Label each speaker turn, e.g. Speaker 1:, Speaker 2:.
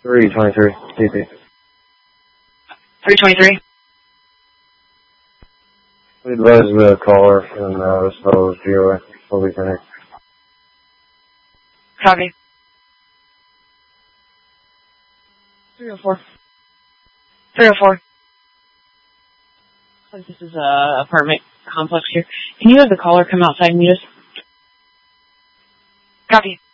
Speaker 1: 323, CP.
Speaker 2: 323.
Speaker 1: We advise the caller and this fellow's GOA. Will be connected.
Speaker 2: Copy. 304. 304. This is a apartment complex here. Can you have the caller come outside and meet us? Copy.